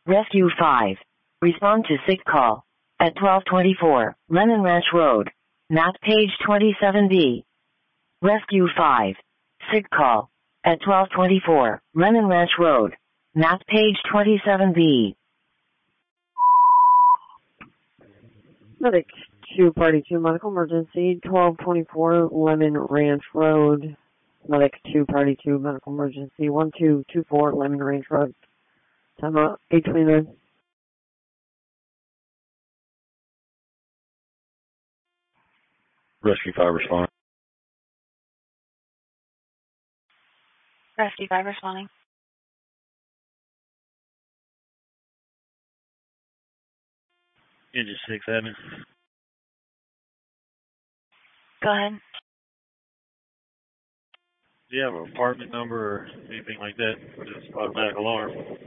Rescue 5. Respond to sick call at 1224 Lemon Ranch Road, map page 27B. Rescue 5. Sick call at 1224 Lemon Ranch Road, map page 27B. Medic 2, Party 2, medical emergency, 1224 Lemon Ranch Road. Medic 2, Party 2, medical emergency, 1224 Lemon Ranch Road. Time out, 829. Rescue 5 responding. Rescue 5 responding. Engine 6 admin. Go ahead. Do you have an apartment number or anything like that? Just automatic alarm.